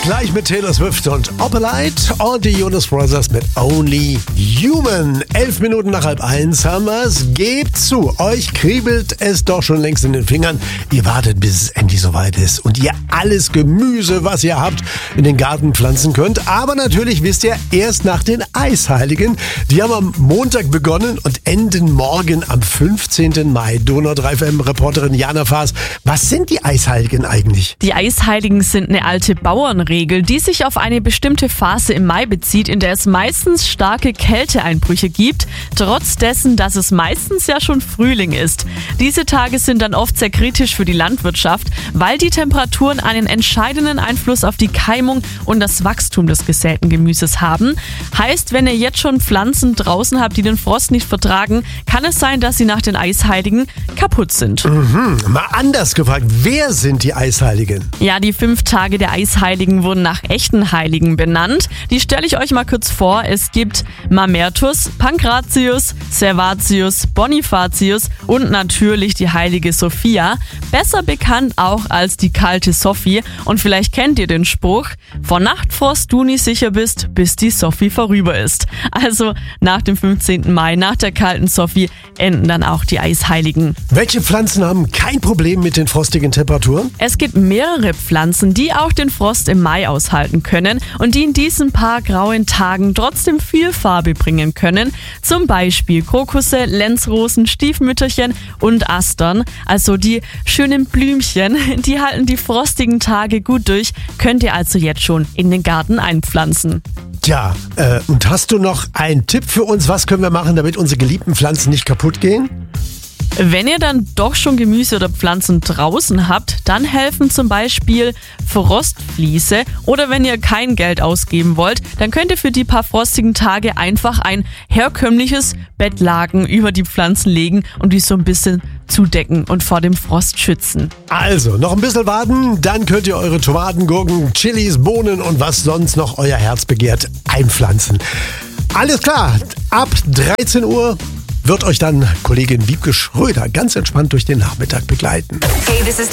Gleich mit Taylor Swift und Opalite und die Jonas Brothers mit Only Human. 11 Minuten nach 12:30 haben wir's. Gebt zu, euch kriebelt es doch schon längst in den Fingern. Ihr wartet, bis es endlich soweit ist und ihr alles Gemüse, was ihr habt, in den Garten pflanzen könnt. Aber natürlich wisst ihr, erst nach den Eisheiligen. Die haben am Montag begonnen und enden morgen am 15. Mai. Donau 3 FM-Reporterin Jana Faas. Was sind die Eisheiligen eigentlich? Die Eisheiligen sind eine alte Bauernregel, die sich auf eine bestimmte Phase im Mai bezieht, in der es meistens starke Kälteeinbrüche gibt, trotz dessen, dass es meistens ja schon Frühling ist. Diese Tage sind dann oft sehr kritisch für die Landwirtschaft, weil die Temperaturen einen entscheidenden Einfluss auf die Keimung und das Wachstum des gesäten Gemüses haben. Heißt, wenn ihr jetzt schon Pflanzen draußen habt, die den Frost nicht vertragen, kann es sein, dass sie nach den Eisheiligen kaputt sind. Mal anders gefragt, wer sind die Eisheiligen? Ja, die 5 Tage der Eisheiligen wurden nach echten Heiligen benannt. Die stelle ich euch mal kurz vor. Es gibt Mamertus, Pankratius, Servatius, Bonifatius und natürlich die heilige Sophia. Besser bekannt auch als die kalte Sophie. Und vielleicht kennt ihr den Spruch, vor Nachtfrost du nie sicher bist, bis die Sophie vorüber ist. Also nach dem 15. Mai, nach der kalten Sophie, enden dann auch die Eisheiligen. Welche Pflanzen haben kein Problem mit den frostigen Temperaturen? Es gibt mehrere Pflanzen, die auch den Frost im Mai aushalten können und die in diesen paar grauen Tagen trotzdem viel Farbe bringen können. Zum Beispiel Krokusse, Lenzrosen, Stiefmütterchen und Astern. Also die schönen Blümchen, die halten die frostigen Tage gut durch. Könnt ihr also jetzt schon in den Garten einpflanzen. Tja, und hast du noch einen Tipp für uns? Was können wir machen, damit unsere geliebten Pflanzen nicht kaputt gehen? Wenn ihr dann doch schon Gemüse oder Pflanzen draußen habt, dann helfen zum Beispiel Frostfliese. Oder wenn ihr kein Geld ausgeben wollt, dann könnt ihr für die paar frostigen Tage einfach ein herkömmliches Bettlaken über die Pflanzen legen und die so ein bisschen zudecken und vor dem Frost schützen. Also, noch ein bisschen warten, dann könnt ihr eure Tomaten, Gurken, Chilis, Bohnen und was sonst noch euer Herz begehrt einpflanzen. Alles klar, ab 13 Uhr wird euch dann Kollegin Wiebke Schröder ganz entspannt durch den Nachmittag begleiten. Hey, this is